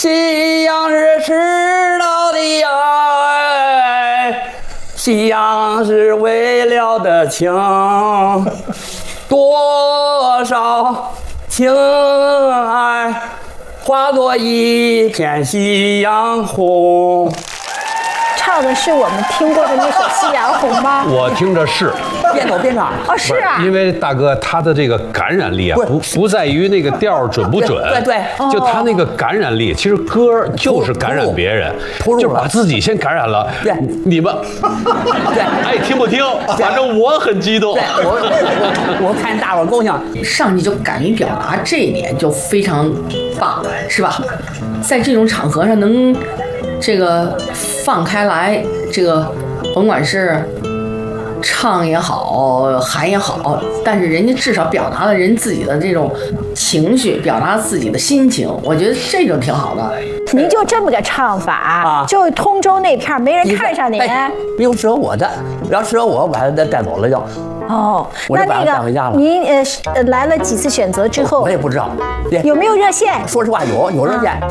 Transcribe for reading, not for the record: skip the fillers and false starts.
夕阳是迟到的呀，夕阳是为了的情，多少情爱化作一片夕阳红。 唱的是我们听过的那首《夕阳红》吗？ 我听着是。 边走边唱哦，是啊， 因为大哥他的这个感染力啊，不在于那个调准不准， 对， 就他那个感染力，其实歌就是感染别人，就把自己先感染了。 对， 你们， 对， 爱听不听，反正我很激动。 对，我看大伙高兴， 上去就敢于表达，这一点就非常棒，是吧？在这种场合上能这个放开来，这个甭管是唱也好，喊也好，但是人家至少表达了人自己的这种情绪，表达自己的心情，我觉得这种挺好的。 您就这么个唱法啊就通州那片没人看上您。 没有适合我的，要适合我把他带走了就。 哦， 我就把他带回家了。 您来了几次选择之后， 我也不知道。 有没有热线？ 说实话，有热线。